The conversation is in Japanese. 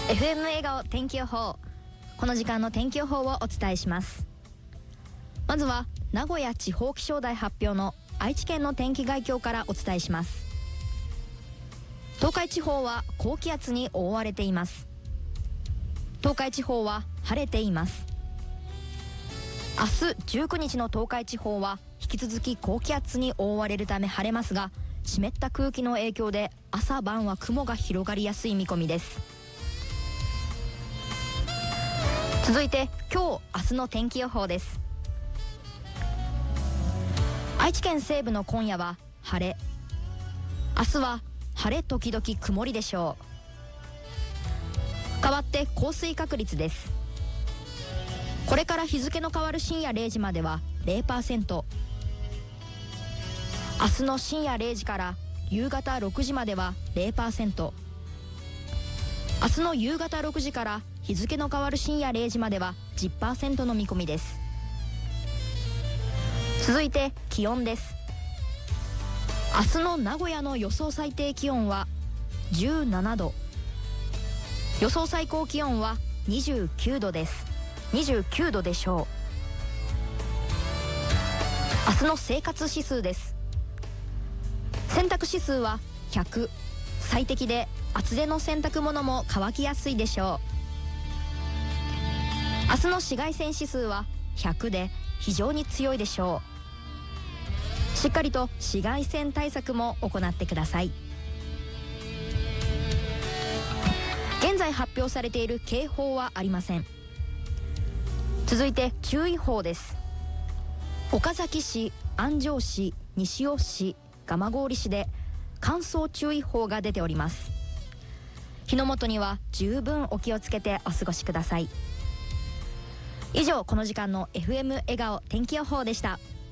FM 笑顔天気予報。この時間の天気予報をお伝えします。まずは名古屋地方気象台発表の愛知県の天気概況からお伝えします。東海地方は高気圧に覆われています。東海地方は晴れています。明日19日の東海地方は引き続き高気圧に覆われるため晴れますが、湿った空気の影響で朝晩は雲が広がりやすい見込みです。続いて今日明日の天気予報です。愛知県西部の今夜は晴れ、明日は晴れ時々曇りでしょう。代わって降水確率です。これから日付の変わる深夜0時までは 0%、 明日の深夜0時から夕方6時までは 0%、 明日の夕方6時から日付の変わる深夜0時までは 10% の見込みです。続いて気温です。明日の名古屋の予想最低気温は17度、予想最高気温は29度です。29度でしょう。明日の生活指数です。洗濯指数は100、最適で厚手の洗濯物も乾きやすいでしょう。明日の紫外線指数は100で非常に強いでしょう。しっかりと紫外線対策も行ってください。現在発表されている警報はありません。続いて注意報です。岡崎市、安城市、西尾市、蒲郡市で乾燥注意報が出ております。火の元には十分お気をつけてお過ごしください。以上、この時間の FM 笑顔天気予報でした。